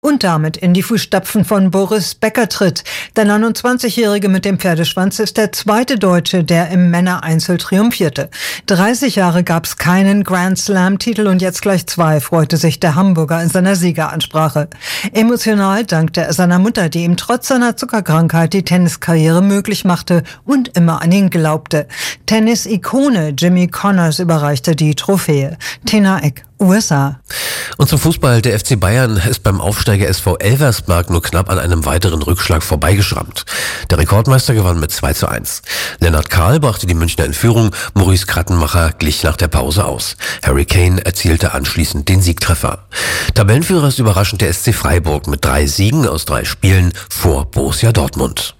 und damit in die Fußstapfen von Boris Becker tritt. Der 29-Jährige mit dem Pferdeschwanz ist der zweite Deutsche, der im Männereinzel triumphierte. 30 Jahre gab es keinen Grand Slam-Titel und jetzt gleich 2, freute sich der Hamburger in seiner Siegeransprache. Emotional dankte er seiner Mutter, die ihm trotz seiner Zuckerkrankheit die Tenniskarriere möglich machte und immer an ihn glaubte. Tennis-Ikone Jimmy Connors überreichte die Trophäe. Tina Eck, USA. Und zum Fußball. Der FC Bayern ist beim Aufsteiger SV Elversberg nur knapp an einem weiteren Rückschlag vorbeigeschrammt. Der Rekordmeister gewann mit 2:1. Lennart Kahl brachte die Münchner in Führung, Maurice Krattenmacher glich nach der Pause aus. Harry Kane erzielte anschließend den Siegtreffer. Tabellenführer ist überraschend der SC Freiburg mit 3 Siegen aus 3 Spielen vor Borussia Dortmund.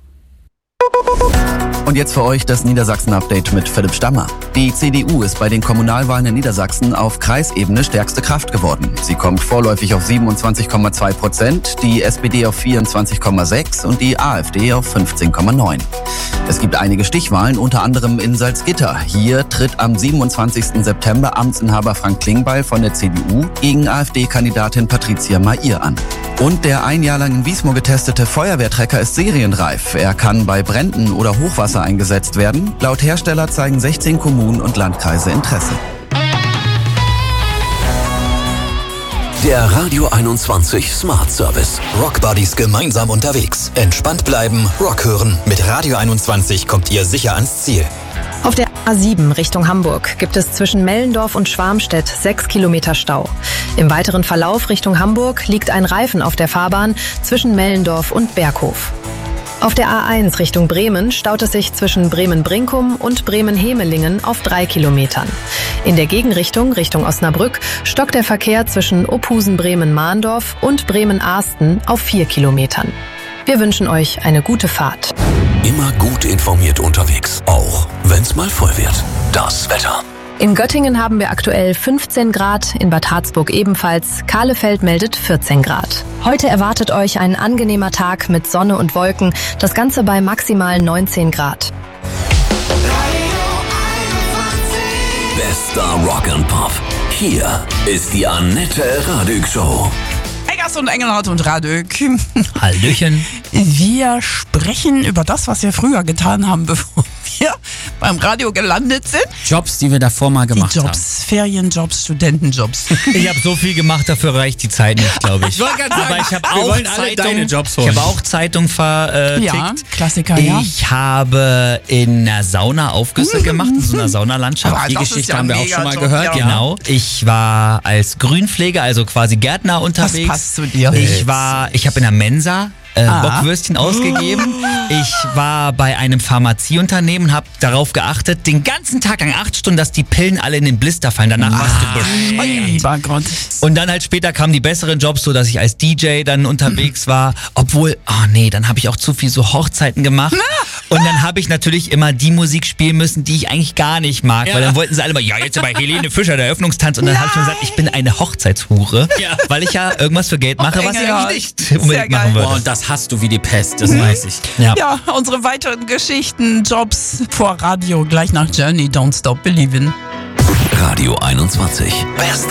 Und jetzt für euch das Niedersachsen-Update mit Philipp Stammer. Die CDU ist bei den Kommunalwahlen in Niedersachsen auf Kreisebene stärkste Kraft geworden. Sie kommt vorläufig auf 27,2%, die SPD auf 24,6% und die AfD auf 15,9%. Es gibt einige Stichwahlen, unter anderem in Salzgitter. Hier tritt am 27. September Amtsinhaber Frank Klingbeil von der CDU gegen AfD-Kandidatin Patricia Mair an. Und der ein Jahr lang in Wiesmoor getestete Feuerwehrtrecker ist serienreif. Er kann bei Bränden oder Hochwasser eingesetzt werden. Laut Hersteller zeigen 16 Kommunen und Landkreise Interesse. Der Radio 21 Smart Service. Rock Buddies gemeinsam unterwegs. Entspannt bleiben, Rock hören. Mit Radio 21 kommt ihr sicher ans Ziel. Auf der A7 Richtung Hamburg gibt es zwischen Mellendorf und Schwarmstedt 6 Kilometer Stau. Im weiteren Verlauf Richtung Hamburg liegt ein Reifen auf der Fahrbahn zwischen Mellendorf und Berghof. Auf der A1 Richtung Bremen staut es sich zwischen Bremen-Brinkum und Bremen-Hemelingen auf 3 Kilometern. In der Gegenrichtung, Richtung Osnabrück, stockt der Verkehr zwischen Ophusen-Bremen-Mahndorf und Bremen-Ahsten auf 4 Kilometern. Wir wünschen euch eine gute Fahrt. Immer gut informiert unterwegs, auch wenn's mal voll wird. Das Wetter. In Göttingen haben wir aktuell 15 Grad, in Bad Harzburg ebenfalls. Kahlefeld meldet 14 Grad. Heute erwartet euch ein angenehmer Tag mit Sonne und Wolken, das Ganze bei maximal 19 Grad. Bester Rock and Pop. Hier ist die Annette Radück Show. Eggers und Engelhardt und Radück. Hallöchen. Wir sprechen über das, was wir früher getan haben, bevor wir beim Radio gelandet sind. Jobs, die wir davor mal gemacht haben. Ferienjobs, Studentenjobs. Ich habe so viel gemacht, dafür reicht die Zeit nicht, glaube ich. Aber ich habe auch Zeitung vertickt. Ja, Klassiker, ja. Ich habe in einer Sauna Aufgüsse gemacht, in so einer Saunalandschaft. Aber Die das ist Geschichte ja haben wir auch schon mal Job, gehört. ja. Genau. Ich war als Grünpfleger, also quasi Gärtner unterwegs. Das passt zu dir. Ich habe in der Mensa Bockwürstchen ausgegeben. Ich war bei einem Pharmazieunternehmen und habe darauf geachtet, den ganzen Tag lang 8 Stunden, dass die Pillen alle in den Blister fallen. Danach warst du bescheuert. Und dann halt später kamen die besseren Jobs, so dass ich als DJ dann unterwegs war. Obwohl, dann habe ich auch zu viel so Hochzeiten gemacht. Und dann habe ich natürlich immer die Musik spielen müssen, die ich eigentlich gar nicht mag. Weil dann wollten sie alle mal, jetzt bei Helene Fischer, der Eröffnungstanz. Und dann habe ich mir gesagt, ich bin eine Hochzeitshure, weil ich ja irgendwas für Geld mache, was ich eigentlich nicht unbedingt machen würde. Und das hast du wie die Pest, das weiß ich. Ja, unsere weiteren Geschichten, Jobs vor Radio, gleich nach Journey, Don't Stop Believin'. Radio 21. Bester